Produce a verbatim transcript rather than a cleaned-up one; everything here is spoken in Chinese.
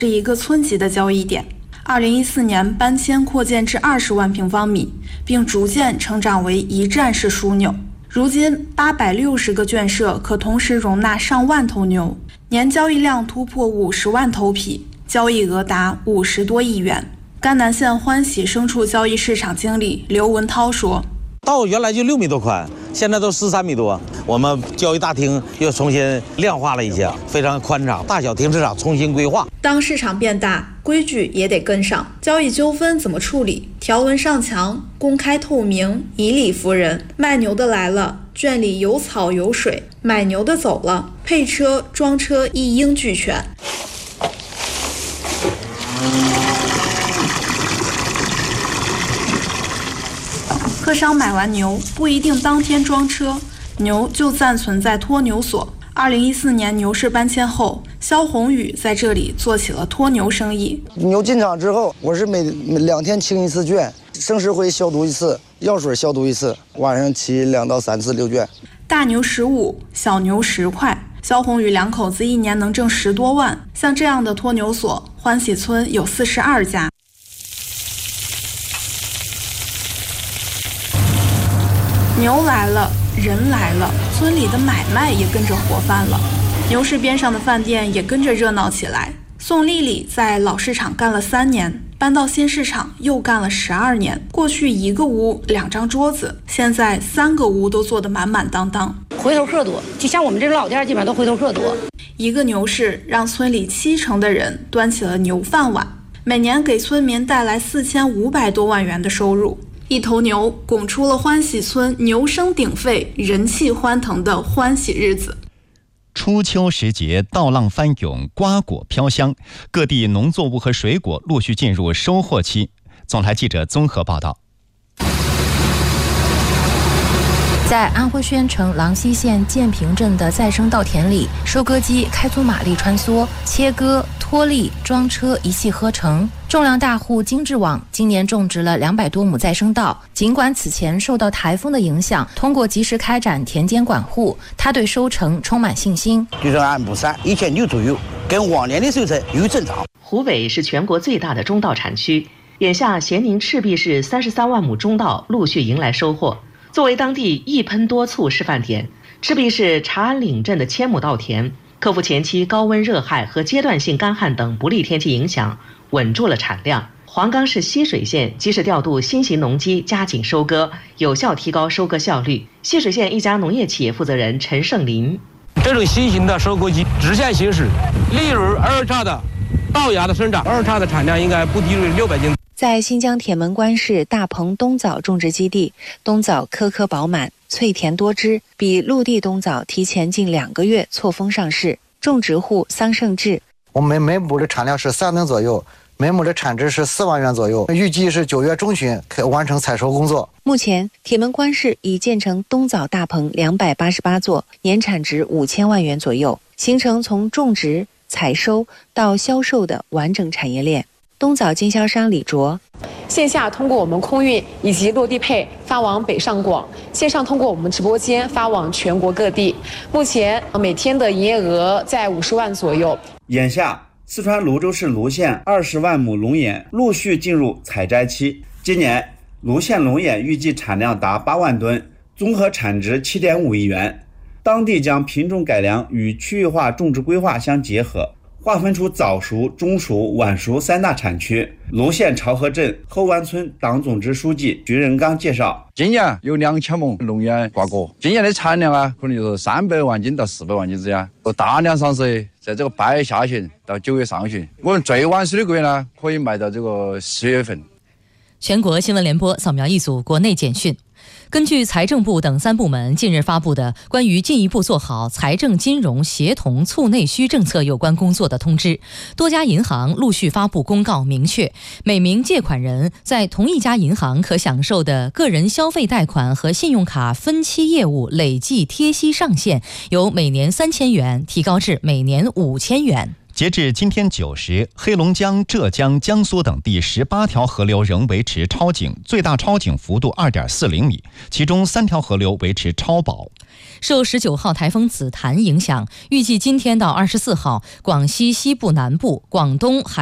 是一个村级的交易点。二零一四年搬迁扩建至二十万平方米，并逐渐成长为一站式枢纽。如今八百六十个圈舍可同时容纳上万头牛，年交易量突破五十万头匹，交易额达五十多亿元。甘南县欢喜牲畜交易市场经理刘文涛说：“ 道原来就六米多宽，现在都十三米多。我们交易大厅又重新量化了一些，非常宽敞，大小停车场重新规划。 当市场变大，规矩也得跟上。交易纠纷怎么处理？条文上墙，公开透明，以理服人。卖牛的来了，圈里有草有水；买牛的走了，配车装车一应俱全。”客商买完牛不一定当天装车，牛就暂存在托牛所。二零一四年牛市搬迁后，肖宏宇在这里做起了托牛生意。 牛进场之后，我是每每两天清一次圈，生石灰消毒一次，药水消毒一次，晚上骑两到三次溜圈。 大牛十五，小牛十块。肖宏宇两口子一年能挣十多万。像这样的托牛所，欢喜村有四十二家。牛来了，人来了，村里的买卖也跟着活泛了。牛市边上的饭店也跟着热闹起来。宋丽丽在老市场干了三年，搬到新市场又干了十二年。过去一个屋两张桌子，现在三个屋都坐得满满当当。 回头客多，就像我们这种老店，基本上都回头客多。 一个牛市让村里七成的人端起了牛饭碗，每年给村民带来四千五百多万元的收入。一头牛拱出了欢喜村牛声鼎沸、人气欢腾的欢喜日子。 初秋时节，稻浪翻涌，瓜果飘香，各地农作物和水果陆续进入收获期。总台记者综合报道。 在安徽宣城郎溪县建平镇的再生稻田里，收割机开足马力穿梭，切割、脱粒、装车一气呵成。重量大户金志网今年种植了两百多亩再生稻，尽管此前受到台风的影响，通过及时开展田间管护，他对收成充满信心。 就是按亩三一千六左右，跟往年的收成有增长。 湖北是全国最大的中稻产区，眼下咸宁赤壁市三十三万亩中稻陆续迎来收获。作为当地一喷多促示范田，赤壁市茶安岭镇的千亩稻田克服前期高温热害和阶段性干旱等不利天气影响，稳住了产量。黄冈市浠水县及时调度新型农机加紧收割，有效提高收割效率。浠水县一家农业企业负责人陈胜林： 这种新型的收割机直线行驶，利润二叉的稻芽的生长，二叉的产量应该不低于六百斤。 在新疆铁门关市大棚冬枣种植基地，冬枣颗颗饱满，脆甜多汁，比陆地冬枣提前近两个月错峰上市。种植户桑胜志： 我们每亩的产量是三吨左右，每亩的产值是四万元左右，预计是九月中旬可完成采收工作。 目前，铁门关市已建成冬枣大棚两百八十八座，年产值五千万元左右，形成从种植、采收到销售的完整产业链。冬枣经销商李卓： 线下通过我们空运以及落地配发往北上广，线上通过我们直播间发往全国各地。目前每天的营业额在五十万左右。 眼下，四川泸州市泸县二十万亩龙眼陆续进入采摘期。今年，泸县龙眼预计产量达八万吨，综合产值七点五亿元。当地将品种改良与区域化种植规划相结合，划分出早熟、中熟、晚熟三大产区。泸县潮河镇后湾村党总支书记徐仁刚介绍， 今年有两千亩龙眼瓜果，今年的产量啊，可能就是三百万斤到四百万斤之间。大量上市在这个八月下旬到九月上旬，我们最晚收的个月呢，可以卖到这个十月份。 全国新闻联播扫描一组国内简讯。根据财政部等三部门近日发布的关于进一步做好财政金融协同促内需政策有关工作的通知，多家银行陆续发布公告，明确每名借款人在同一家银行可享受的个人消费贷款和信用卡分期业务累计贴息上限由每年三千元提高至每年五千元。 截至今天九时，黑龙江、浙江、江苏等地十八条河流仍维持超警，最大超警幅度二点四厘米，其中三条河流维持超保。 受十九号台风紫檀影响，预计今天到二十四号，广西西部南部、广东海